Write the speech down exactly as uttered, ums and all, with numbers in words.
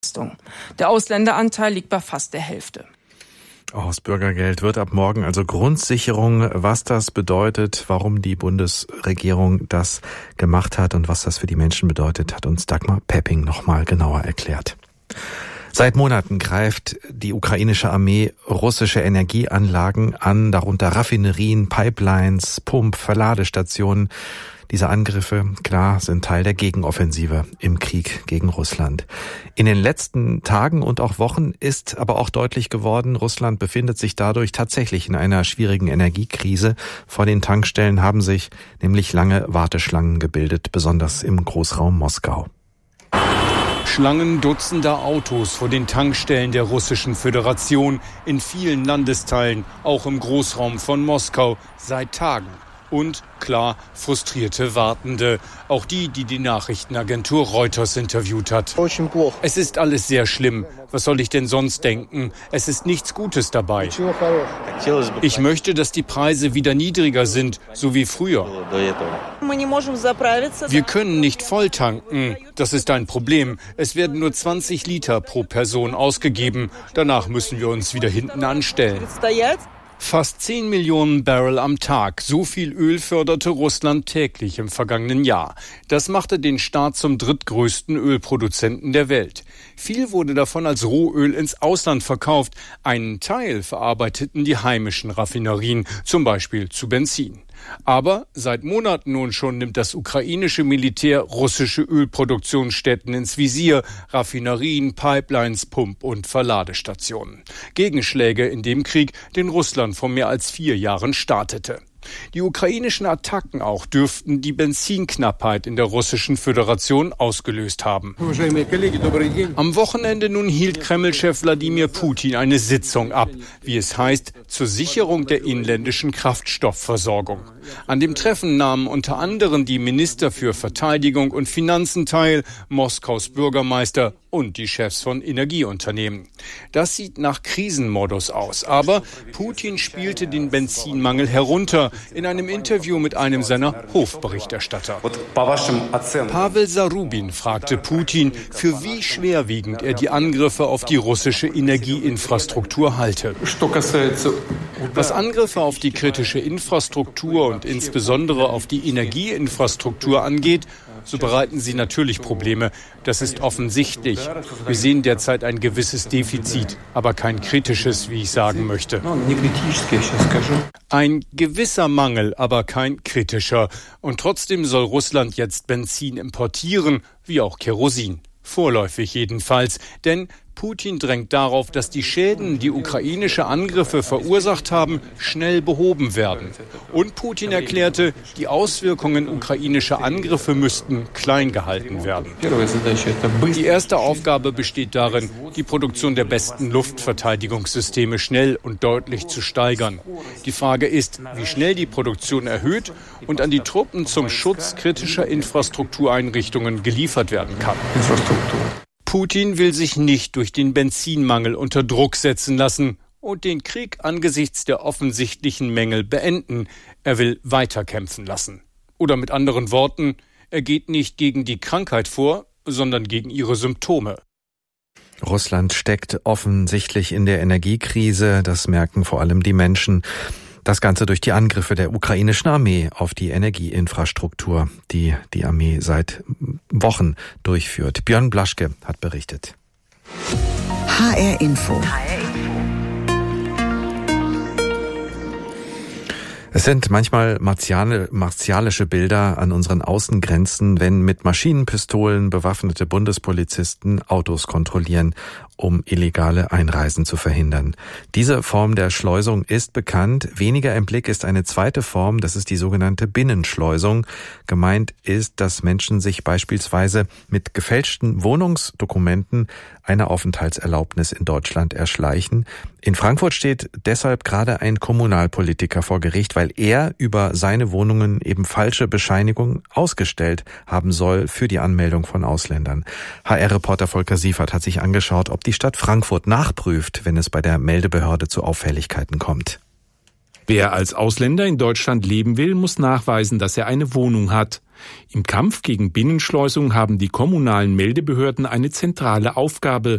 Der Ausländeranteil liegt bei fast der Hälfte. Aus Bürgergeld wird ab morgen also Grundsicherung. Was das bedeutet, warum die Bundesregierung das gemacht hat und was das für die Menschen bedeutet, hat uns Dagmar Pepping noch mal genauer erklärt. Seit Monaten greift die ukrainische Armee russische Energieanlagen an, darunter Raffinerien, Pipelines, Pump-, Verladestationen. Diese Angriffe, klar, sind Teil der Gegenoffensive im Krieg gegen Russland. In den letzten Tagen und auch Wochen ist aber auch deutlich geworden, Russland befindet sich dadurch tatsächlich in einer schwierigen Energiekrise. Vor den Tankstellen haben sich nämlich lange Warteschlangen gebildet, besonders im Großraum Moskau. Schlangen dutzender Autos vor den Tankstellen der Russischen Föderation in vielen Landesteilen, auch im Großraum von Moskau, seit Tagen. Und, klar, frustrierte Wartende. Auch die, die die Nachrichtenagentur Reuters interviewt hat. Es ist alles sehr schlimm. Was soll ich denn sonst denken? Es ist nichts Gutes dabei. Ich möchte, dass die Preise wieder niedriger sind, so wie früher. Wir können nicht voll tanken. Das ist ein Problem. Es werden nur zwanzig Liter pro Person ausgegeben. Danach müssen wir uns wieder hinten anstellen. Fast zehn Millionen Barrel am Tag. So viel Öl förderte Russland täglich im vergangenen Jahr. Das machte den Staat zum drittgrößten Ölproduzenten der Welt. Viel wurde davon als Rohöl ins Ausland verkauft. Einen Teil verarbeiteten die heimischen Raffinerien, zum Beispiel zu Benzin. Aber seit Monaten nun schon nimmt das ukrainische Militär russische Ölproduktionsstätten ins Visier, Raffinerien, Pipelines, Pump- und Verladestationen. Gegenschläge in dem Krieg, den Russland vor mehr als vier Jahren startete. Die ukrainischen Attacken auch dürften die Benzinknappheit in der Russischen Föderation ausgelöst haben. Am Wochenende nun hielt Kreml-Chef Wladimir Putin eine Sitzung ab, wie es heißt, zur Sicherung der inländischen Kraftstoffversorgung. An dem Treffen nahmen unter anderem die Minister für Verteidigung und Finanzen teil, Moskaus Bürgermeister und die Chefs von Energieunternehmen. Das sieht nach Krisenmodus aus, aber Putin spielte den Benzinmangel herunter in einem Interview mit einem seiner Hofberichterstatter. Pavel Zarubin fragte Putin, für wie schwerwiegend er die Angriffe auf die russische Energieinfrastruktur halte. Was Angriffe auf die kritische Infrastruktur und insbesondere auf die Energieinfrastruktur angeht, so bereiten sie natürlich Probleme. Das ist offensichtlich. Wir sehen derzeit ein gewisses Defizit, aber kein kritisches, wie ich sagen möchte. Ein gewisser Mangel, aber kein kritischer. Und trotzdem soll Russland jetzt Benzin importieren, wie auch Kerosin. Vorläufig jedenfalls, denn Putin drängt darauf, dass die Schäden, die ukrainische Angriffe verursacht haben, schnell behoben werden. Und Putin erklärte, die Auswirkungen ukrainischer Angriffe müssten klein gehalten werden. Die erste Aufgabe besteht darin, die Produktion der besten Luftverteidigungssysteme schnell und deutlich zu steigern. Die Frage ist, wie schnell die Produktion erhöht und an die Truppen zum Schutz kritischer Infrastruktureinrichtungen geliefert werden kann. Putin will sich nicht durch den Benzinmangel unter Druck setzen lassen und den Krieg angesichts der offensichtlichen Mängel beenden. Er will weiterkämpfen lassen. Oder mit anderen Worten, er geht nicht gegen die Krankheit vor, sondern gegen ihre Symptome. Russland steckt offensichtlich in der Energiekrise. Das merken vor allem die Menschen. Das Ganze durch die Angriffe der ukrainischen Armee auf die Energieinfrastruktur, die die Armee seit Wochen durchführt. Björn Blaschke hat berichtet. H R Info. Es sind manchmal martiale, martialische Bilder an unseren Außengrenzen, wenn mit Maschinenpistolen bewaffnete Bundespolizisten Autos kontrollieren, um illegale Einreisen zu verhindern. Diese Form der Schleusung ist bekannt. Weniger im Blick ist eine zweite Form, das ist die sogenannte Binnenschleusung. Gemeint ist, dass Menschen sich beispielsweise mit gefälschten Wohnungsdokumenten eine Aufenthaltserlaubnis in Deutschland erschleichen. In Frankfurt steht deshalb gerade ein Kommunalpolitiker vor Gericht, weil er über seine Wohnungen eben falsche Bescheinigungen ausgestellt haben soll für die Anmeldung von Ausländern. H R-Reporter Volker Siefert hat sich angeschaut, ob die Stadt Frankfurt nachprüft, wenn es bei der Meldebehörde zu Auffälligkeiten kommt. Wer als Ausländer in Deutschland leben will, muss nachweisen, dass er eine Wohnung hat. Im Kampf gegen Binnenschleusung haben die kommunalen Meldebehörden eine zentrale Aufgabe,